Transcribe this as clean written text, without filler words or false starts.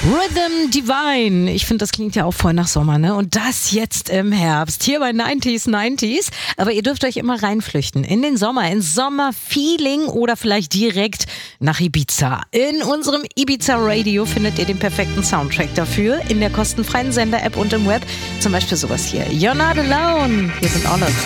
Rhythm Divine. Ich finde, das klingt ja auch voll nach Sommer, ne? Und das jetzt im Herbst. Hier bei 90s. Aber ihr dürft euch immer reinflüchten. In den Sommer, ins Sommerfeeling oder vielleicht direkt nach Ibiza. In unserem Ibiza Radio findet ihr den perfekten Soundtrack dafür. In der kostenfreien Sender-App und im Web. Zum Beispiel sowas hier. You're not alone. Wir sind Olive.